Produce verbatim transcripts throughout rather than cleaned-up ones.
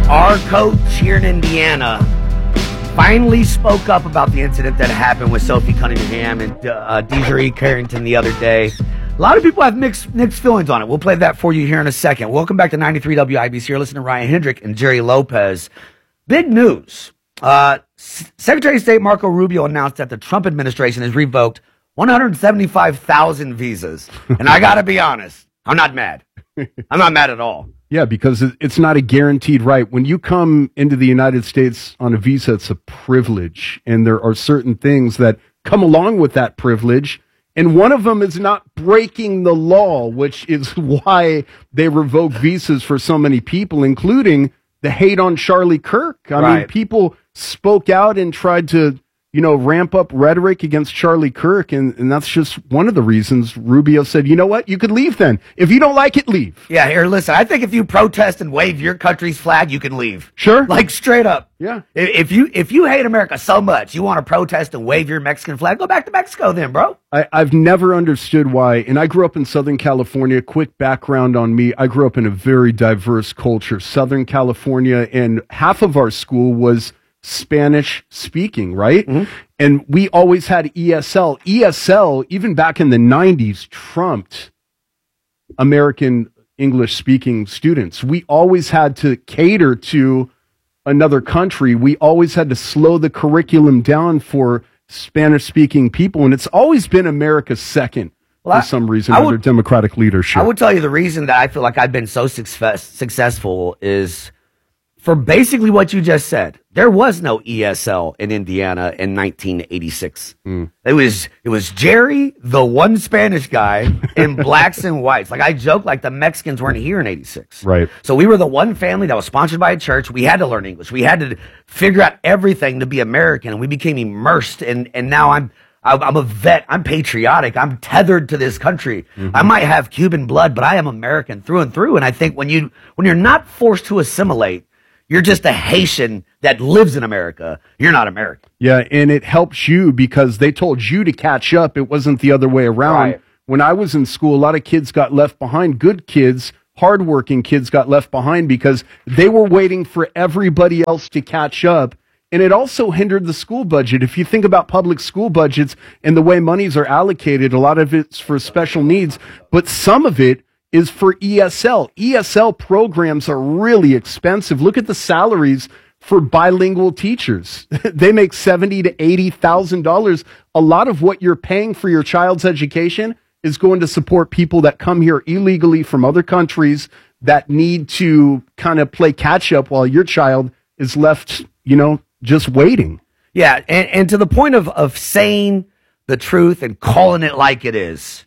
Our coach here in Indiana finally spoke up about the incident that happened with Sophie Cunningham and uh, Desiree Carrington the other day. A lot of people have mixed mixed feelings on it. We'll play that for you here in a second. Welcome back to ninety-three W I B C. You're listening to Ryan Hendrick and Jerry Lopez. Big news. Uh, S- Secretary of State Marco Rubio announced that the Trump administration has revoked one hundred seventy-five thousand visas. And I got to be honest, I'm not mad. I'm not mad at all. Yeah, because it's not a guaranteed right. When you come into the United States on a visa, it's a privilege. And there are certain things that come along with that privilege. And one of them is not breaking the law, which is why they revoke visas for so many people, including the hate on Charlie Kirk. I Right. mean, people spoke out and tried to, you know, ramp up rhetoric against Charlie Kirk. And, and that's just one of the reasons Rubio said, you know what, you could leave then. If you don't like it, leave. Yeah, here, listen, I think if you protest and wave your country's flag, you can leave. Sure. Like, straight up. Yeah. If, if you if you hate America so much, you want to protest and wave your Mexican flag, go back to Mexico then, bro. I, I've never understood why, and I grew up in Southern California. Quick background on me. I grew up in a very diverse culture, Southern California, and half of our school was Spanish speaking, right? Mm-hmm. And we always had E S L. E S L, even back in the nineties, trumped American English speaking students. We always had to cater to another country. We always had to slow the curriculum down for Spanish speaking people. And it's always been America's second Well, for I- some reason I under would- Democratic leadership. I would tell you the reason that I feel like I've been so success, successful is for basically what you just said. There was no E S L in Indiana in nineteen eighty-six. Mm. It was it was Jerry, the one Spanish guy, and blacks and whites. Like I joke, like the Mexicans weren't here in eighty-six. Right. So we were the one family that was sponsored by a church. We had to learn English. We had to figure out everything to be American, and we became immersed. And and now I'm I'm I'm a vet. I'm patriotic. I'm tethered to this country. Mm-hmm. I might have Cuban blood, but I am American through and through. And I think when you when you're not forced to assimilate, you're just a Haitian that lives in America. You're not American. Yeah, and it helps you because they told you to catch up. It wasn't the other way around. Right. When I was in school, a lot of kids got left behind. Good kids, hardworking kids got left behind because they were waiting for everybody else to catch up. And it also hindered the school budget. If you think about public school budgets and the way monies are allocated, a lot of it's for special needs, but some of it is for E S L. E S L programs are really expensive. Look at the salaries for bilingual teachers. They make seventy to eighty thousand dollars. A lot of what you're paying for your child's education is going to support people that come here illegally from other countries that need to kind of play catch up while your child is left, you know, just waiting. Yeah, and, and to the point of, of saying the truth and calling it like it is,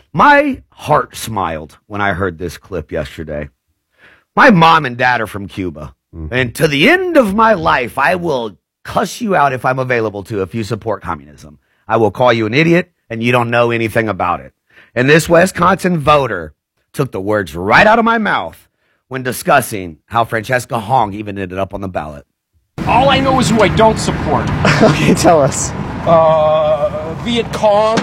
my heart smiled when I heard this clip yesterday. My mom and dad are from Cuba, mm-hmm. and to the end of my life, I will cuss you out if I'm available to if you support communism. I will call you an idiot, and you don't know anything about it. And this Wisconsin voter took the words right out of my mouth when discussing how Francesca Hong even ended up on the ballot. All I know is who I don't support. Okay, tell us. Uh, Viet Cong.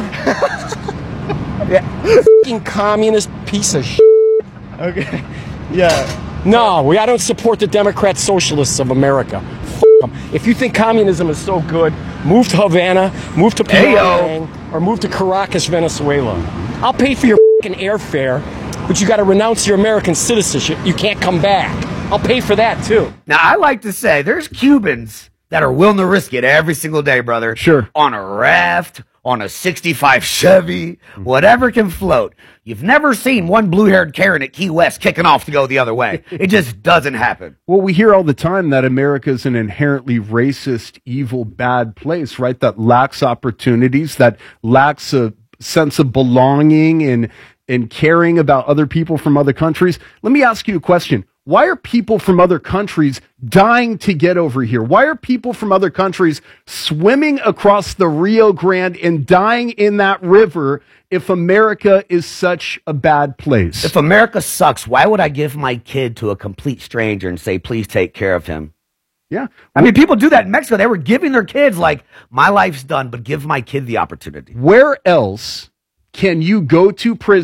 Yeah. Fucking communist piece of shit. Okay. Yeah. No, we, I don't support the Democrat Socialists of America. F them. If you think communism is so good, move to Havana, move to Penang, or move to Caracas, Venezuela. I'll pay for your fucking airfare, but you got to renounce your American citizenship. You can't come back. I'll pay for that too. Now, I like to say there's Cubans that are willing to risk it every single day, brother. Sure. On a raft, on a sixty-five Chevy, whatever can float. You've never seen one blue-haired Karen at Key West kicking off to go the other way. It just doesn't happen. Well, we hear all the time that America is an inherently racist, evil, bad place, right? That lacks opportunities, that lacks a sense of belonging and, and caring about other people from other countries. Let me ask you a question. Why are people from other countries dying to get over here? Why are people from other countries swimming across the Rio Grande and dying in that river if America is such a bad place? If America sucks, why would I give my kid to a complete stranger and say, please take care of him? Yeah. I mean, people do that in Mexico. They were giving their kids like, my life's done, but give my kid the opportunity. Where else can you go to prison,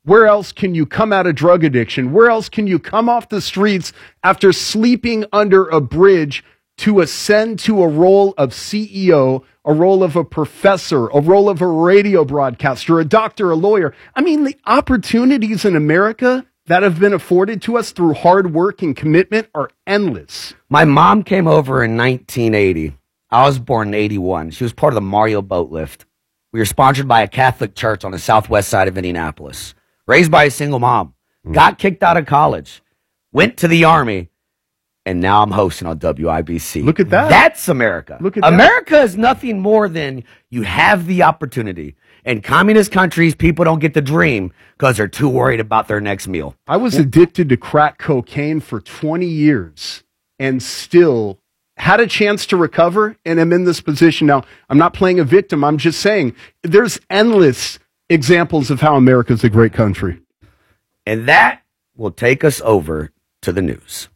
Where else can you come out of drug addiction? Where else can you come off the streets after sleeping under a bridge to ascend to a role of C E O, a role of a professor, a role of a radio broadcaster, a doctor, a lawyer? I mean, the opportunities in America that have been afforded to us through hard work and commitment are endless. My mom came over in nineteen eighty. I was born in eighty-one. She was part of the Mario Boat Lift. We were sponsored by a Catholic church on the southwest side of Indianapolis. Raised by a single mom. Got kicked out of college. Went to the Army. And now I'm hosting on W I B C. Look at that. That's America. Look at that. America is nothing more than you have the opportunity. In communist countries, people don't get to dream because they're too worried about their next meal. I was addicted to crack cocaine for twenty years and still had a chance to recover, and I'm in this position now. I'm not playing a victim. I'm just saying there's endless examples of how America's a great country. And that will take us over to the news.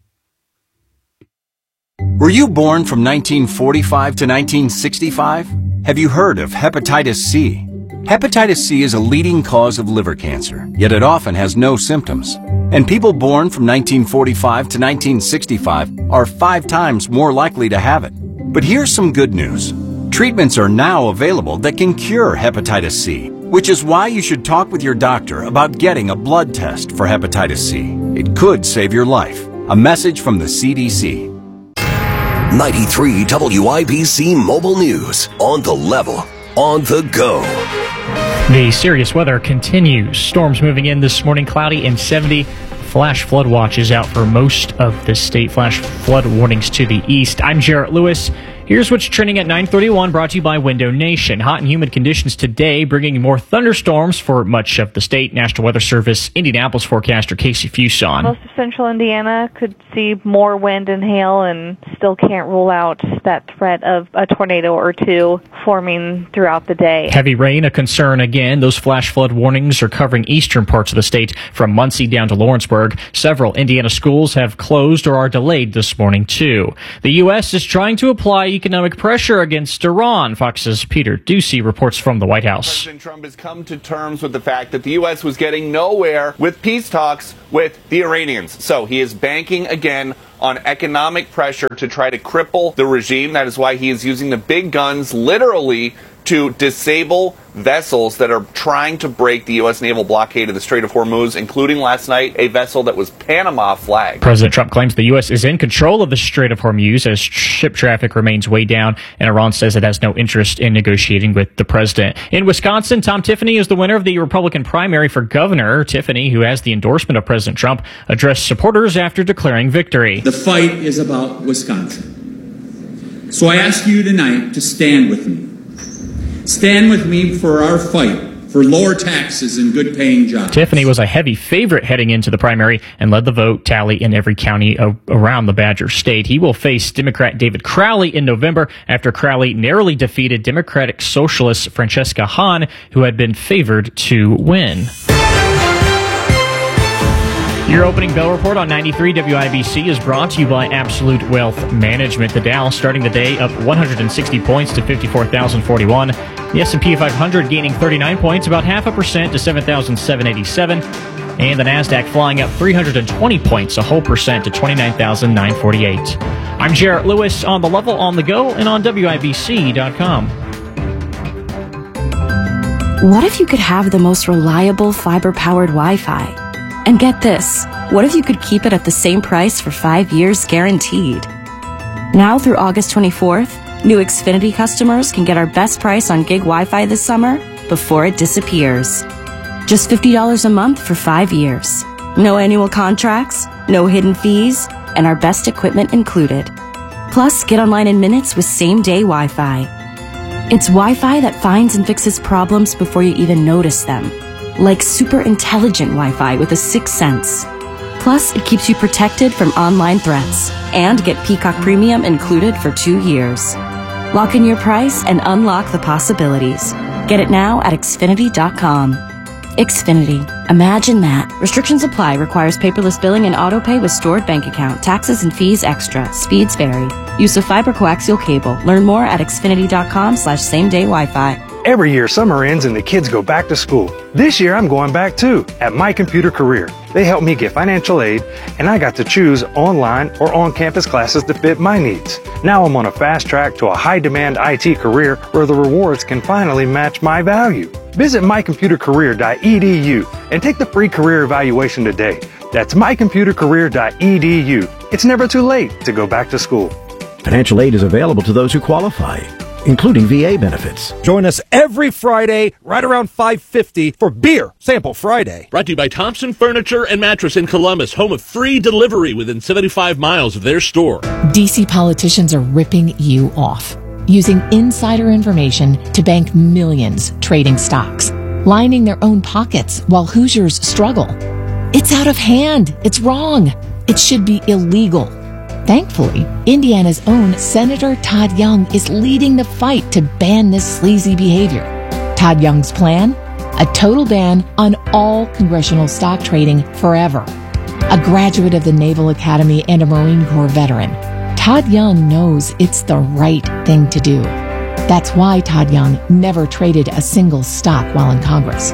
Were you born from nineteen forty-five to nineteen sixty-five? Have you heard of hepatitis C? Hepatitis C is a leading cause of liver cancer, yet it often has no symptoms. And people born from nineteen forty-five to nineteen sixty-five are five times more likely to have it. But here's some good news. Treatments are now available that can cure hepatitis C, which is why you should talk with your doctor about getting a blood test for hepatitis C. It could save your life. A message from the C D C. ninety-three W I B C Mobile News. On the level. On the go. The serious weather continues. Storms moving in this morning, cloudy and seventy. Flash flood watch is out for most of the state. Flash flood warnings to the east. I'm Jarrett Lewis. Here's what's trending at nine thirty-one, brought to you by Window Nation. Hot and humid conditions today, bringing more thunderstorms for much of the state. National Weather Service Indianapolis forecaster Casey Fuson. Most of central Indiana could see more wind and hail and still can't rule out that threat of a tornado or two forming throughout the day. Heavy rain, a concern again. Those flash flood warnings are covering eastern parts of the state from Muncie down to Lawrenceburg. Several Indiana schools have closed or are delayed this morning, too. The U S is trying to apply economic pressure against Iran. Fox's Peter Ducey reports from the White House. President Trump has come to terms with the fact that the U S was getting nowhere with peace talks with the Iranians. So he is banking again on economic pressure to try to cripple the regime. That is why he is using the big guns literally to disable vessels that are trying to break the U S naval blockade of the Strait of Hormuz, including last night a vessel that was Panama flagged. President Trump claims the U S is in control of the Strait of Hormuz as ship traffic remains way down, and Iran says it has no interest in negotiating with the president. In Wisconsin, Tom Tiffany is the winner of the Republican primary for governor. Tiffany, who has the endorsement of President Trump, addressed supporters after declaring victory. The fight is about Wisconsin. So I ask you tonight to stand with me. Stand with me for our fight for lower taxes and good-paying jobs. Tiffany was a heavy favorite heading into the primary and led the vote tally in every county a- around the Badger State. He will face Democrat David Crowley in November after Crowley narrowly defeated Democratic Socialist Francesca Hahn, who had been favored to win. Your opening bell report on ninety-three W I B C is brought to you by Absolute Wealth Management. The Dow starting the day up one hundred sixty points to fifty-four thousand forty-one. The S and P five hundred gaining thirty-nine points, about half a percent to seven thousand seven hundred eighty-seven. And the NASDAQ flying up three hundred twenty points, a whole percent to twenty-nine thousand nine hundred forty-eight. I'm Jarrett Lewis on the level, on the go, and on W I B C dot com. What if you could have the most reliable fiber-powered Wi-Fi? And get this, what if you could keep it at the same price for five years guaranteed? Now through August twenty-fourth, new Xfinity customers can get our best price on gig Wi-Fi this summer before it disappears. Just fifty dollars a month for five years. No annual contracts, no hidden fees, and our best equipment included. Plus, get online in minutes with same-day Wi-Fi. It's Wi-Fi that finds and fixes problems before you even notice them. Like super intelligent Wi-Fi with a sixth sense. Plus, it keeps you protected from online threats. And get Peacock Premium included for two years. Lock in your price and unlock the possibilities. Get it now at Xfinity dot com. Xfinity. Imagine that. Restrictions apply. Requires paperless billing and autopay with stored bank account. Taxes and fees extra. Speeds vary. Use of fiber coaxial cable. Learn more at Xfinity dot com slash same day Wi-Fi. Every year summer ends and the kids go back to school. This year I'm going back too at My Computer Career. They helped me get financial aid and I got to choose online or on-campus classes to fit my needs. Now I'm on a fast track to a high-demand I T career where the rewards can finally match my value. Visit my computer career dot e d u and take the free career evaluation today. That's my computer career dot e d u. It's never too late to go back to school. Financial aid is available to those who qualify, including V A benefits. Join us every Friday right around five fifty for Beer Sample Friday. Brought to you by Thompson Furniture and Mattress in Columbus, home of free delivery within seventy-five miles of their store. D C politicians are ripping you off, using insider information to bank millions trading stocks, lining their own pockets while Hoosiers struggle. It's out of hand. It's wrong. It should be illegal. Thankfully, Indiana's own Senator Todd Young is leading the fight to ban this sleazy behavior. Todd Young's plan? A total ban on all congressional stock trading forever. A graduate of the Naval Academy and a Marine Corps veteran, Todd Young knows it's the right thing to do. That's why Todd Young never traded a single stock while in Congress.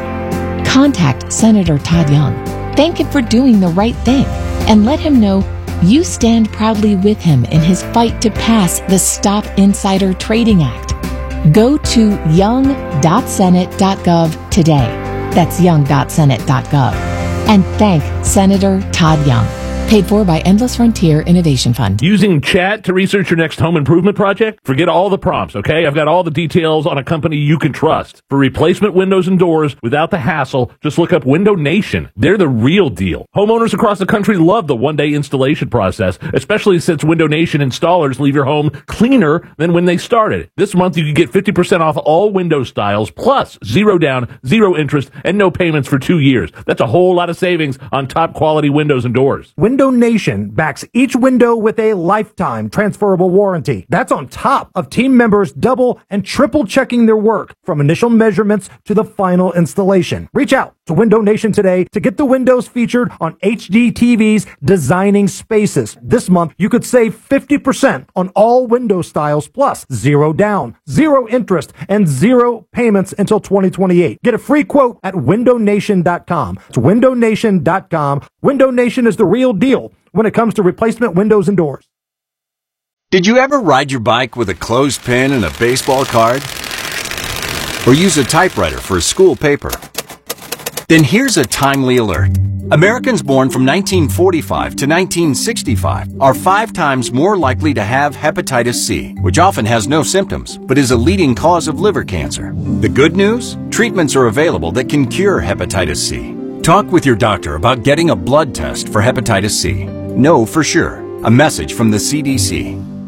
Contact Senator Todd Young. Thank him for doing the right thing and let him know you stand proudly with him in his fight to pass the Stop Insider Trading Act. Go to young dot senate dot gov today. That's young dot senate dot gov. And thank Senator Todd Young. Paid for by Endless Frontier Innovation Fund. Using chat to research your next home improvement project? Forget all the prompts, okay? I've got all the details on a company you can trust. For replacement windows and doors without the hassle, just look up Window Nation. They're the real deal. Homeowners across the country love the one-day installation process, especially since Window Nation installers leave your home cleaner than when they started. This month you can get fifty percent off all window styles, plus zero down, zero interest, and no payments for two years. That's a whole lot of savings on top quality windows and doors. Window Nation backs each window with a lifetime transferable warranty. That's on top of team members double and triple checking their work from initial measurements to the final installation. Reach out to Window Nation today to get the windows featured on H D T V's Designing Spaces. This month, you could save fifty percent on all window styles, plus zero down, zero interest, and zero payments until twenty twenty-eight. Get a free quote at window nation dot com. It's window nation dot com. Window Nation is the real deal when it comes to replacement windows and doors. Did you ever ride your bike with a clothespin and a baseball card? Or use a typewriter for a school paper? Then here's a timely alert. Americans born from nineteen forty-five to nineteen sixty-five are five times more likely to have hepatitis C, which often has no symptoms, but is a leading cause of liver cancer. The good news? Treatments are available that can cure hepatitis C. Talk with your doctor about getting a blood test for hepatitis C. Know for sure. A message from the C D C.